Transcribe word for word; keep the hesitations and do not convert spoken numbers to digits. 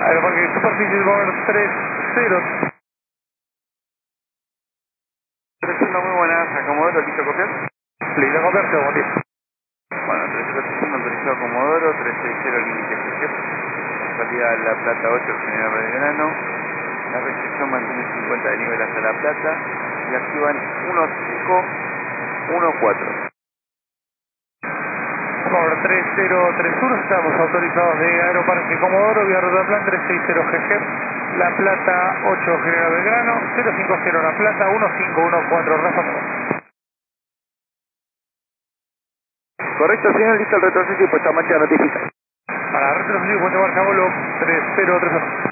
Aeroparque Superficie Boeing tres cero. tres uno, muy buenas, a Comodoro, ¿listo copiar? Listo, copiar, segundo tiempo. Bueno, tres cero tres uno, autorizado Comodoro, tres seis cero, límite G G. Salida a La Plata ocho, General Belgrano. La restricción mantiene cincuenta de nivel hasta La Plata. Y activan uno cinco uno cuatro. Por tres cero tres uno estamos autorizados de Aeroparque Comodoro, vía Rotaplan tres seis cero G G, La Plata ocho, General Belgrano, cero cinco cero La Plata, uno cinco uno cuatro, Rafa. Correcto, señor, listo el retroceso y pues a notifica. Para retroceder, Puente Marcha, vuelo tres cero tres uno.